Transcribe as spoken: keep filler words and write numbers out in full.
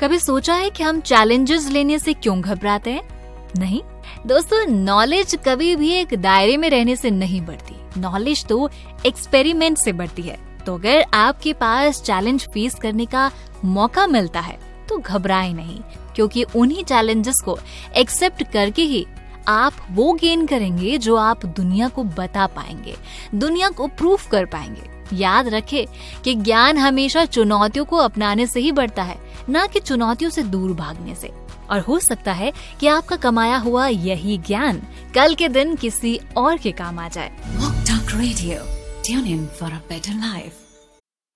कभी सोचा है कि हम चैलेंजेस लेने से क्यों घबराते हैं? नहीं दोस्तों, नॉलेज कभी भी एक दायरे में रहने से नहीं बढ़ती। नॉलेज तो एक्सपेरिमेंट से बढ़ती है। तो अगर आपके पास चैलेंज फेस करने का मौका मिलता है तो घबराएं नहीं, क्योंकि उन्हीं चैलेंजेस को एक्सेप्ट करके ही आप वो गेन करेंगे जो आप दुनिया को बता पाएंगे, दुनिया को प्रूफ कर पाएंगे। याद रखें कि ज्ञान हमेशा चुनौतियों को अपनाने से ही बढ़ता है, ना कि चुनौतियों से दूर भागने से। और हो सकता है कि आपका कमाया हुआ यही ज्ञान कल के दिन किसी और के काम आ जाए। Walk Talk Radio. Tune in for a better life.